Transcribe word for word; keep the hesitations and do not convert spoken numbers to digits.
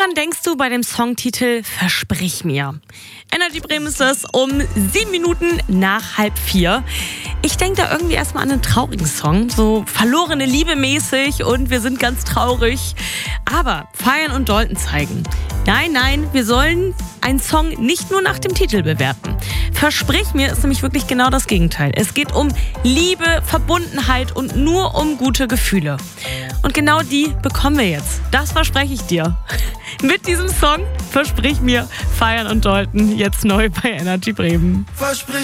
Woran denkst du bei dem Songtitel Versprich mir? Energy Bremen ist das um sieben Minuten nach halb vier. Ich denke da irgendwie erstmal an einen traurigen Song, so verlorene Liebe mäßig und wir sind ganz traurig. Aber Feiern und Dalton zeigen, nein, nein, wir sollen einen Song nicht nur nach dem Titel bewerten. Versprich mir ist nämlich wirklich genau das Gegenteil. Es geht um Liebe, Verbundenheit und nur um gute Gefühle. Und genau die bekommen wir jetzt. Das verspreche ich dir. Mit diesem Song Versprich mir, Feiern und Dalton, jetzt neu bei Energy Bremen. Versprich